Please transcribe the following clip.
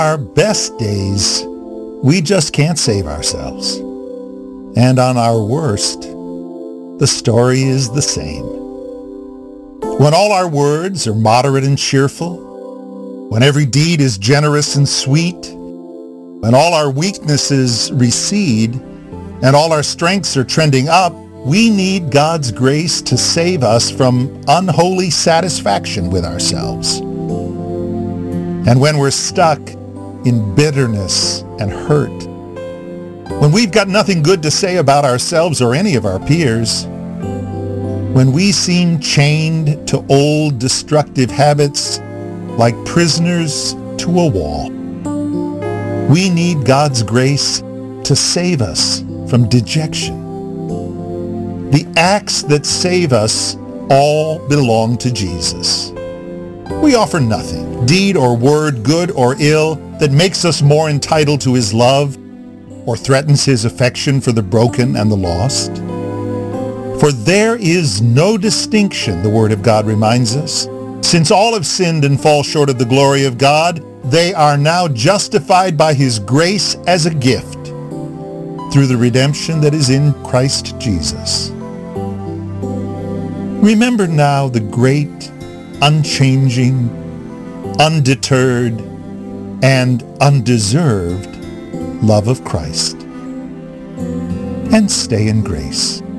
our best days, we just can't save ourselves. And on our worst, the story is the same. When all our words are moderate and cheerful, when every deed is generous and sweet, when all our weaknesses recede and all our strengths are trending up, we need God's grace to save us from unholy satisfaction with ourselves. And when we're stuck in bitterness and hurt, when we've got nothing good to say about ourselves or any of our peers, when we seem chained to old destructive habits like prisoners to a wall, we need God's grace to save us from dejection. The acts that save us all belong to Jesus. We offer nothing, deed or word, good or ill, that makes us more entitled to his love or threatens his affection for the broken and the lost. For there is no distinction, the Word of God reminds us. Since all have sinned and fall short of the glory of God, they are now justified by his grace as a gift through the redemption that is in Christ Jesus. Remember now the great, unchanging, undeterred, and undeserved love of Christ, and stay in grace.